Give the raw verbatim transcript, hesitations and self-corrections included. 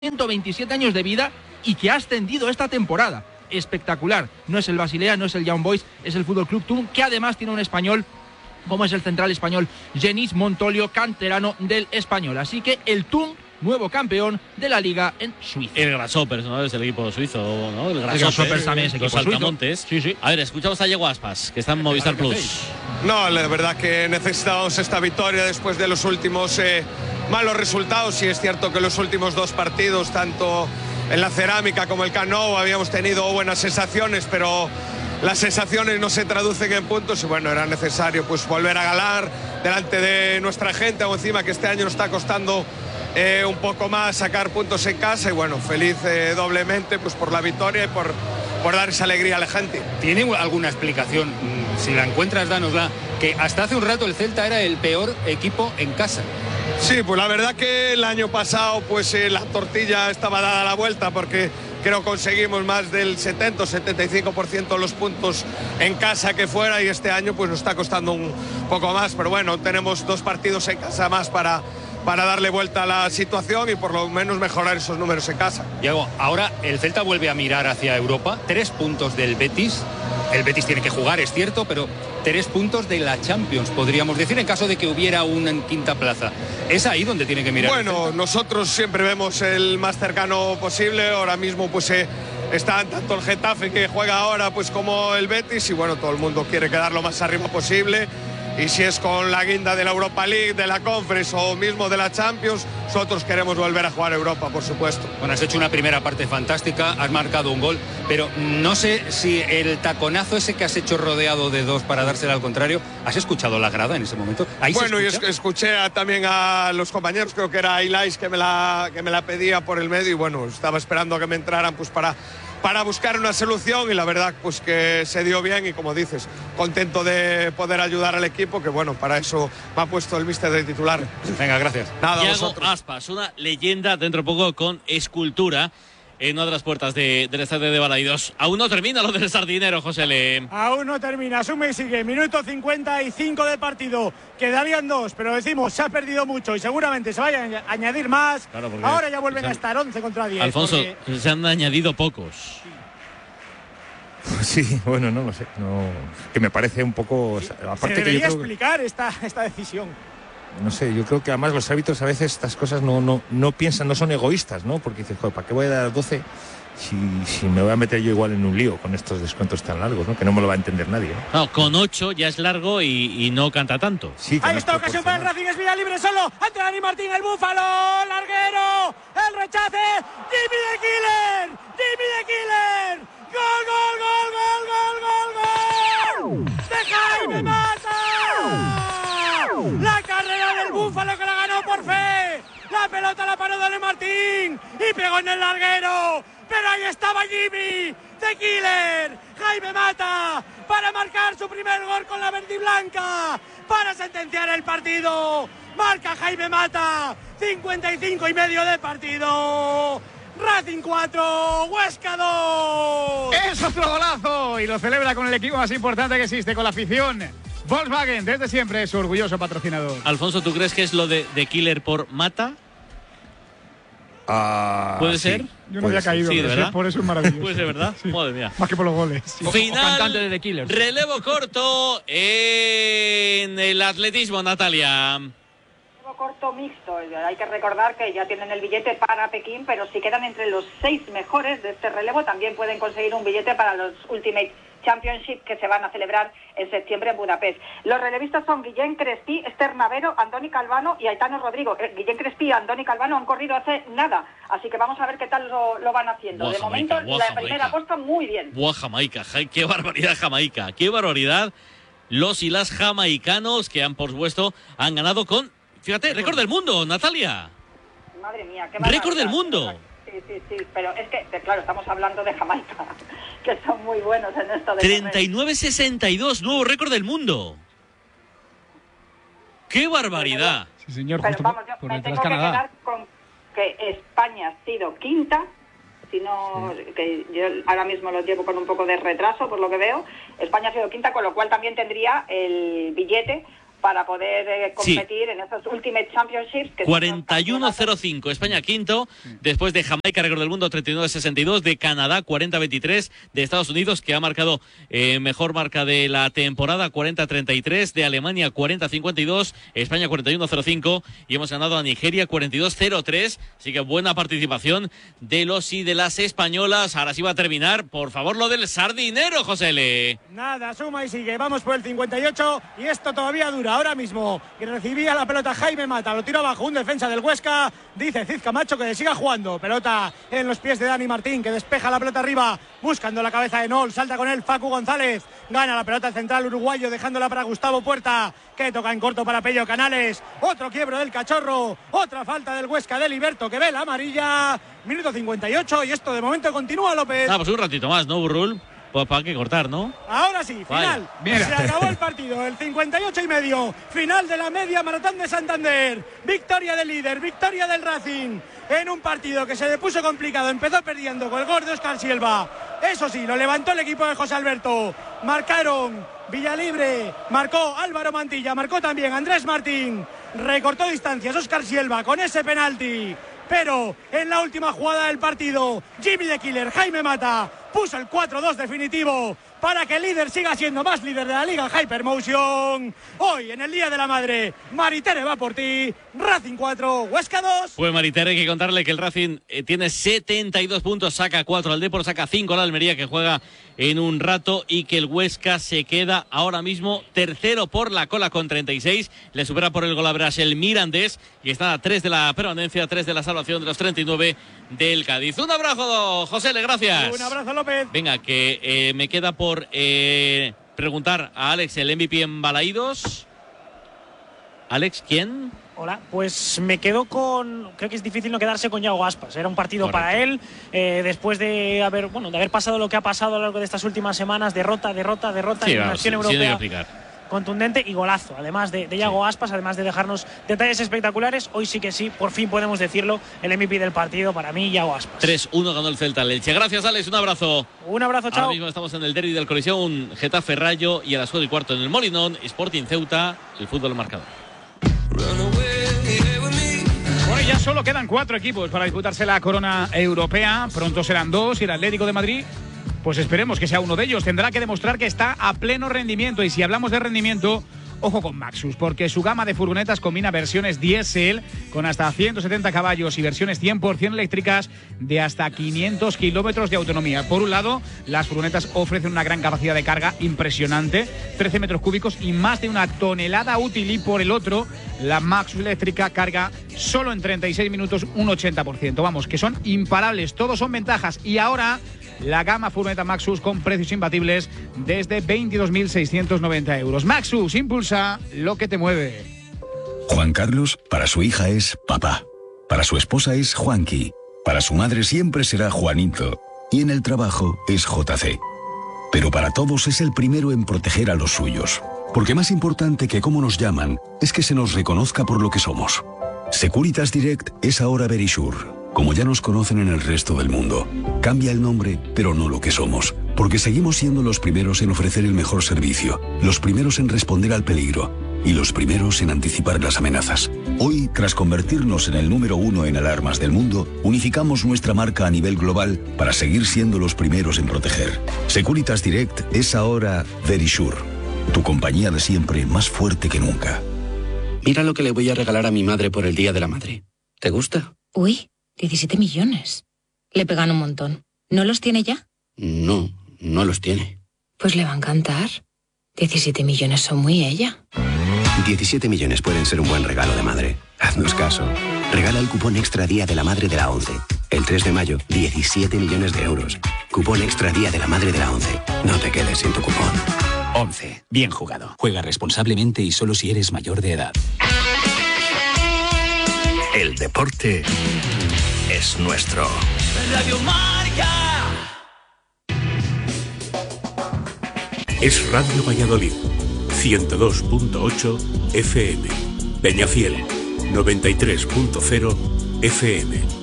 ciento veintisiete años de vida y que ha ascendido esta temporada. Espectacular. No es el Basilea, no es el Young Boys, es el Fútbol Club Thun, que además tiene un español como es el central español Genís Montolio, canterano del Español. Así que el Thun, nuevo campeón de la Liga en Suiza. El Grasshoppers, ¿no? Es el equipo suizo, ¿no? El Grasshoppers también es equipo los Altamontes. Sí, sí. A ver, escuchamos a Diego Aspas, que está en Movistar Plus. No, la verdad que necesitábamos esta victoria después de los últimos eh, malos resultados, y es cierto que los últimos dos partidos, tanto en la Cerámica como el Camp Nou, habíamos tenido buenas sensaciones, pero las sensaciones no se traducen en puntos y bueno, era necesario pues volver a ganar delante de nuestra gente, o encima que este año nos está costando eh, un poco más sacar puntos en casa, y bueno, feliz eh, doblemente pues por la victoria y por, por dar esa alegría a la gente. ¿Tiene alguna explicación? Si la encuentras, dánosla, que hasta hace un rato el Celta era el peor equipo en casa. Sí, pues la verdad que el año pasado pues eh, la tortilla estaba dada a la vuelta, porque creo que conseguimos más del setenta o setenta y cinco por ciento de los puntos en casa que fuera, y este año pues nos está costando un poco más, pero bueno, tenemos dos partidos en casa más para, para darle vuelta a la situación y por lo menos mejorar esos números en casa. Diego, ahora el Celta vuelve a mirar hacia Europa, tres puntos del Betis. El Betis tiene que jugar, es cierto, pero tres puntos de la Champions, podríamos decir, en caso de que hubiera una quinta plaza. Es ahí donde tiene que mirar. Bueno, nosotros siempre vemos el más cercano posible. Ahora mismo pues eh, está tanto el Getafe, que juega ahora, pues como el Betis, y bueno, todo el mundo quiere quedar lo más arriba posible. Y si es con la guinda de la Europa League, de la Conference o mismo de la Champions, nosotros queremos volver a jugar a Europa, por supuesto. Bueno, has hecho una primera parte fantástica, has marcado un gol, pero no sé si el taconazo ese que has hecho rodeado de dos para dársela al contrario, ¿has escuchado la grada en ese momento? ¿Ahí bueno, se y es, escuché a, también a los compañeros, creo que era Ilais que me la, que me la pedía por el medio, y bueno, estaba esperando a que me entraran pues para... para buscar una solución, y la verdad pues que se dio bien, y como dices, contento de poder ayudar al equipo, que bueno, para eso me ha puesto el míster de titular. Venga, gracias. Nada, Diego vosotros. Aspas, una leyenda dentro de poco con escultura en una de las puertas de, del estadio de Balaidos. Aún no termina lo del Sardinero, José Le. Aún no termina, suma y sigue, minuto cincuenta y cinco de partido, quedarían dos, pero decimos, se ha perdido mucho y seguramente se vayan a añadir más. Claro, ahora ya vuelven a estar once contra diez. Alfonso, porque... se han añadido pocos. Sí, bueno, no lo sé, no, que me parece un poco... Sí, aparte se debería que yo creo explicar que... esta, esta decisión. No sé, yo creo que además los árbitros a veces estas cosas no, no, no piensan, no son egoístas, ¿no? Porque dices, joder, ¿para qué voy a dar doce si, si me voy a meter yo igual en un lío con estos descuentos tan largos, ¿no? Que no me lo va a entender nadie, ¿no? No, con ocho ya es largo y, y no canta tanto. Sí, Ahí está ocasión para el Racing, es vía libre solo, ante Dani Martín, el Búfalo, larguero, el rechace, Jimmy de Killer, Jimmy de Killer, gol, gol, gol, gol, gol, gol, gol, de Jaime Mata. La carrera del Búfalo, que la ganó por fe. La pelota la paró Dani Martín y pegó en el larguero. Pero ahí estaba Jimmy de Killer. Jaime Mata para marcar su primer gol con la verde y blanca. Para sentenciar el partido. Marca Jaime Mata. cincuenta y cinco y medio de partido. Racing cuatro, Huesca dos. Es otro golazo y lo celebra con el equipo más importante que existe, con la afición. Volkswagen, desde siempre, es su orgulloso patrocinador. Alfonso, ¿tú crees que es lo de, de Killer por Mata? Ah, ¿Puede sí, ser? Yo no había caído, sí, pero ¿verdad? sí, por eso es maravilloso. Puede ser, ¿verdad? Sí. Madre mía. Más que por los goles. Sí. Final, cantante de The Killers. Relevo corto en el atletismo, Natalia. Corto mixto, hay que recordar que ya tienen el billete para Pekín, pero si quedan entre los seis mejores de este relevo también pueden conseguir un billete para los Ultimate Championship que se van a celebrar en septiembre en Budapest. Los relevistas son Guillén Crespí, Esther Navero, Andoni Calvano y Aitano Rodrigo. Eh, Guillén Crespí y Andoni Calvano han corrido hace nada, así que vamos a ver qué tal lo, lo van haciendo. Buah, de Jamaica, momento, buah, la Jamaica. primera costa muy bien. Buah, Jamaica, ja- qué barbaridad Jamaica, qué barbaridad. Los y las jamaicanos que han, por supuesto, han ganado con, fíjate, récord del mundo, Natalia. Madre mía, qué Récord del barbaridad. mundo. Sí, sí, sí, pero es que, claro, estamos hablando de Jamaica, que son muy buenos en esto de treinta y nueve sesenta y dos, nuevo récord del mundo. ¡Qué barbaridad! Sí, señor, Pero justo vamos, yo por me detrás tengo que Canadá. quedar con que España ha sido quinta, si no, sí. que yo ahora mismo lo llevo con un poco de retraso por lo que veo. España ha sido quinta, con lo cual también tendría el billete para poder eh, competir sí. en esos Ultimate Championships. Que cuarenta y uno cero cinco, España quinto, después de Jamaica, récord del mundo treinta y nueve sesenta y dos, de Canadá cuarenta veintitrés, de Estados Unidos, que ha marcado eh, mejor marca de la temporada, cuarenta treinta y tres, de Alemania cuarenta cincuenta y dos, España cuarenta y uno cero cinco, y hemos ganado a Nigeria cuarenta y dos cero tres, así que buena participación de los y de las españolas. Ahora sí va a terminar, por favor, lo del sardinero, José L. Nada, suma y sigue, vamos por el cincuenta y ocho y esto todavía dura. Ahora mismo que recibía la pelota Jaime Mata, lo tira abajo un defensa del Huesca, dice Cid Camacho que siga jugando, pelota en los pies de Dani Martín, que despeja la pelota arriba, buscando la cabeza de Nol, salta con él Facu González, gana la pelota central uruguayo, dejándola para Gustavo Puerta, que toca en corto para Pello Canales, otro quiebro del Cachorro, otra falta del Huesca de Liberto, que ve la amarilla, minuto cincuenta y ocho, y esto de momento continúa, López. Ah, pues un ratito más, ¿no, Burrul? Pues para que cortar, ¿no? Ahora sí, final. Mira. Se acabó el partido, el cincuenta y ocho y medio. Final de la media maratón de Santander. Victoria del líder, victoria del Racing. En un partido que se le puso complicado. Empezó perdiendo con el gol de Óscar Silva. Eso sí, lo levantó el equipo de José Alberto. Marcaron Villalibre, marcó Álvaro Mantilla, marcó también Andrés Martín. Recortó distancias Óscar Silva con ese penalti. Pero en la última jugada del partido, Jimmy the Killer, Jaime Mata, puso el cuatro dos definitivo para que el líder siga siendo más líder de la Liga Hypermotion. Hoy, en el Día de la Madre, Maritere va por ti, Racing cuatro, Huesca dos. Pues Maritere, hay que contarle que el Racing eh, tiene setenta y dos puntos, saca cuatro al Depor, saca cinco al Almería, que juega en un rato, y que el Huesca se queda ahora mismo tercero por la cola con treinta y seis, le supera por el golaverax el Mirandés, y está a tres de la permanencia, tres de la salvación de los treinta y nueve del Cádiz. Un abrazo, José Le, gracias. Un abrazo, López. Venga, que eh, me queda por eh, preguntar a Alex el M V P en Balaídos. Alex, ¿quién? Hola, pues me quedo con, creo que es difícil no quedarse con Yago Aspas. Era un partido Correcto. para él, eh, después de haber, bueno, de haber pasado lo que ha pasado a lo largo de estas últimas semanas, derrota, derrota, derrota sí, en una acción sí, europea. Sí, contundente y golazo, además de, de Yago sí. Aspas, además de dejarnos detalles espectaculares. Hoy sí que sí, por fin podemos decirlo, el M V P del partido para mí, Yago Aspas. tres uno ganó el Celta Elche. Gracias, Alex, un abrazo. Un abrazo, chao. Ahora mismo estamos en el derbi del Coliseo, Getafe Rayo, y a las cuatro y cuarto en el Molinón, Sporting Ceuta, el fútbol marcador. Bueno, ya solo quedan cuatro equipos para disputarse la corona europea. Pronto serán dos, y el Atlético de Madrid, pues esperemos que sea uno de ellos. Tendrá que demostrar que está a pleno rendimiento. Y si hablamos de rendimiento, ojo con Maxus, porque su gama de furgonetas combina versiones diésel con hasta ciento setenta caballos y versiones cien por ciento eléctricas de hasta quinientos kilómetros de autonomía. Por un lado, las furgonetas ofrecen una gran capacidad de carga impresionante, trece metros cúbicos y más de una tonelada útil. Y por el otro, la Maxus eléctrica carga solo en treinta y seis minutos un ochenta por ciento. Vamos, que son imparables, todos son ventajas. Y ahora, la gama furgoneta Maxus con precios imbatibles desde veintidós mil seiscientos noventa euros. Maxus, impulsa lo que te mueve. Juan Carlos, para su hija es papá. Para su esposa es Juanqui. Para su madre siempre será Juanito. Y en el trabajo es J C. Pero para todos es el primero en proteger a los suyos. Porque más importante que cómo nos llaman es que se nos reconozca por lo que somos. Securitas Direct es ahora Verisure, como ya nos conocen en el resto del mundo. Cambia el nombre, pero no lo que somos, porque seguimos siendo los primeros en ofrecer el mejor servicio, los primeros en responder al peligro y los primeros en anticipar las amenazas. Hoy, tras convertirnos en el número uno en alarmas del mundo, unificamos nuestra marca a nivel global para seguir siendo los primeros en proteger. Securitas Direct es ahora Verisure, tu compañía de siempre más fuerte que nunca. Mira lo que le voy a regalar a mi madre por el Día de la Madre. ¿Te gusta? Uy, diecisiete millones. Le pegan un montón. ¿No los tiene ya? No, no los tiene. Pues le va a encantar. diecisiete millones son muy ella. diecisiete millones pueden ser un buen regalo de madre. Haznos caso. Regala el cupón Extra Día de la Madre de la ONCE. El tres de mayo, diecisiete millones de euros. Cupón Extra Día de la Madre de la ONCE. No te quedes sin tu cupón. ONCE. Bien jugado. Juega responsablemente y solo si eres mayor de edad. El deporte es nuestro. Radio Marca. Es Radio Valladolid, ciento dos punto ocho F M. Peñafiel, noventa y tres punto cero F M.